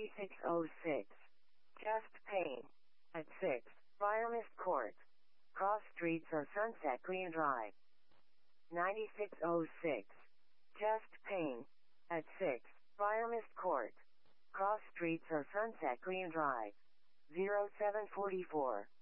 9606. Chest pain. At 6. Firemist Court. Cross streets or Sunset Green Drive. 9606. Chest pain. At 6. Firemist Court. Cross streets or Sunset Green Drive. 0744.